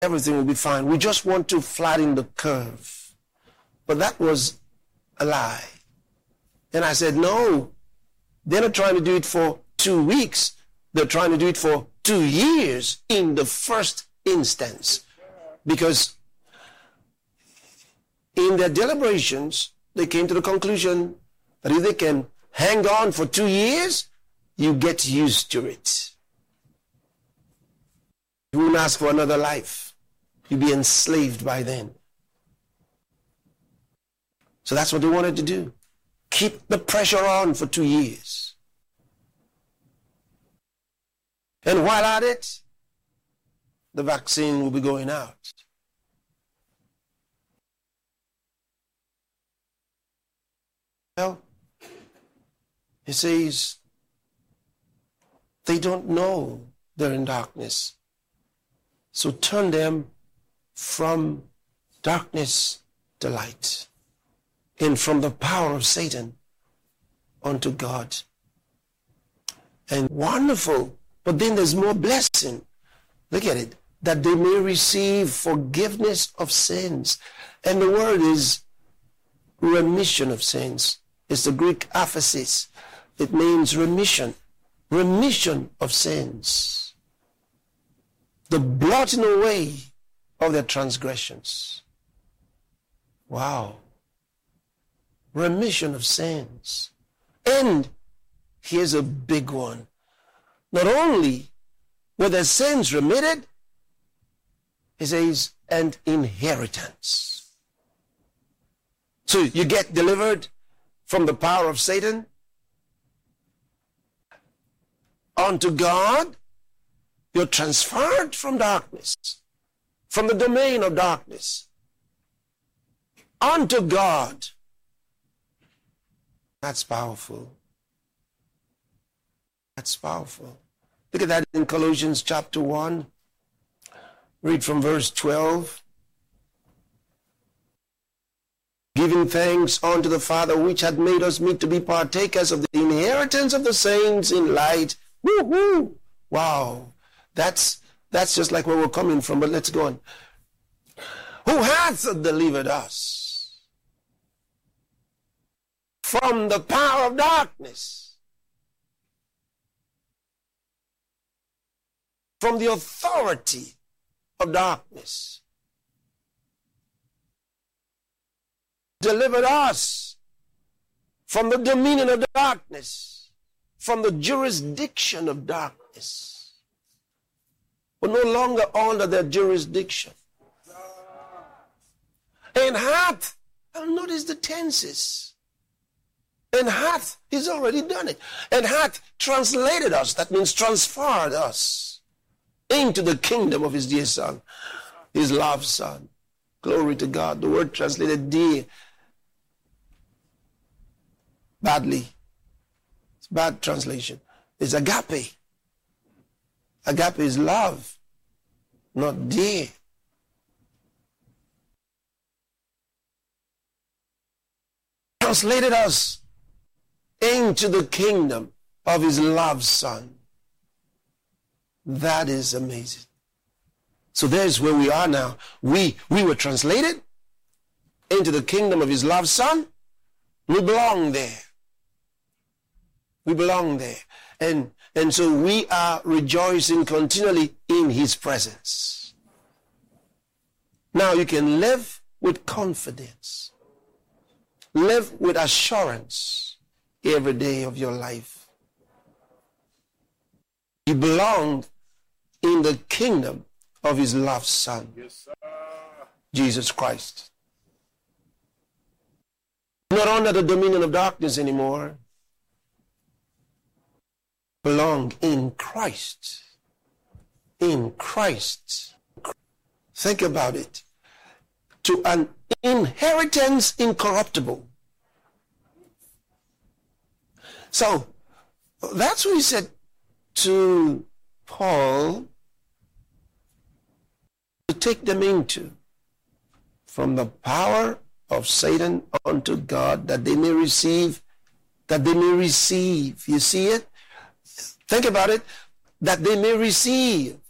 everything will be fine. We just want to flatten the curve. But that was a lie. And I said, no, they're not trying to do it for 2 weeks. They're trying to do it for 2 years in the first instance. Because in their deliberations, they came to the conclusion that if they can hang on for 2 years, you get used to it. You won't ask for another life. You'll be enslaved by then. So that's what they wanted to do. Keep the pressure on for 2 years. And while at it, the vaccine will be going out. Well, he says, they don't know they're in darkness. So turn them from darkness to light, and from the power of Satan unto God. And wonderful, but then there's more blessing. Look at it. That they may receive forgiveness of sins. And the word is remission of sins. It's the Greek aphesis. It means remission. Remission of sins. The blotting away of their transgressions. Wow. Remission of sins. And here's a big one. Not only were their sins remitted, he says, and inheritance. So you get delivered from the power of Satan unto God. You're transferred from darkness, from the domain of darkness, unto God. That's powerful. That's powerful. Look at that in Colossians chapter 1. Read from verse 12. Giving thanks unto the Father, which had made us meet to be partakers of the inheritance of the saints in light. Woo-hoo! Wow. That's just like where we're coming from, but let's go on. Who hath delivered us from the power of darkness, from the authority of darkness, delivered us from the dominion of darkness, from the jurisdiction of darkness. We're no longer under their jurisdiction. And hath, and notice the tenses. And hath, he's already done it. And hath translated us, that means transferred us into the kingdom of his dear son, his loved son. Glory to God. The word translated dear, badly. It's bad translation. It's agape. Agape is love, not dear. Translated us into the kingdom of his loved son. That is amazing. So there's where we are now. We were translated into the kingdom of his loved son. We belong there. We belong there. And so we are rejoicing continually in his presence. Now you can live with confidence. Live with assurance every day of your life. You belong in the kingdom of his loved son, yes, Jesus Christ. Not under the dominion of darkness anymore. Belong in Christ. In Christ. Think about it. To an inheritance incorruptible. So, that's what he said to Paul to take them into. From the power of Satan unto God, that they may receive. You see it? Think about it. That they may receive